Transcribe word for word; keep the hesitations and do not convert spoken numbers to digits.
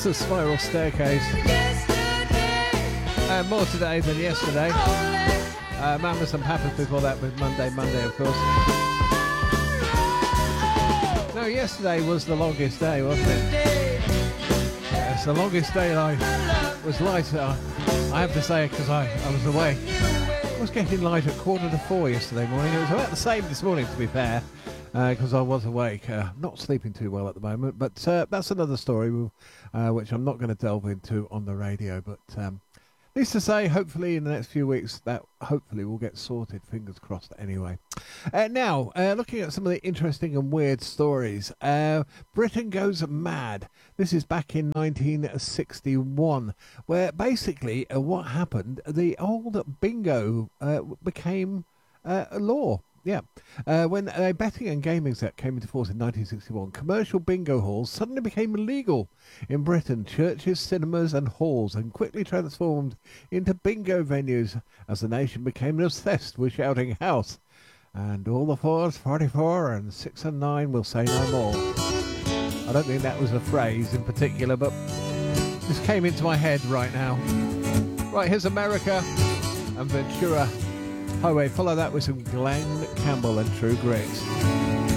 That's a Spiral Staircase. And more today than yesterday. Uh, Mamas and Papas before that with Monday, Monday, of course. No, yesterday was the longest day, wasn't it? It's the longest day I was light. Uh, I have to say, because I, I was away. I was getting light at quarter to four yesterday morning. It was about the same this morning, to be fair, because uh, I was awake. Uh, not sleeping too well at the moment, but uh, that's another story, uh, which I'm not going to delve into on the radio, but... Um, Needs to say, hopefully in the next few weeks, that hopefully will get sorted. Fingers crossed anyway. Uh, now, uh, looking at some of the interesting and weird stories. Uh, Britain goes mad. This is back in nineteen sixty-one, where basically uh, what happened, the old bingo uh, became uh, a law. Yeah. Uh, when a Betting and Gaming Act came into force in nineteen sixty-one, commercial bingo halls suddenly became illegal in Britain. Churches, cinemas and halls and quickly transformed into bingo venues as the nation became obsessed with shouting house. And all the fours, forty-four and six and nine will say no more. I don't think that was a phrase in particular, but this came into my head right now. Right, here's America and Ventura Highway. Follow that with some Glenn Campbell and True Grit.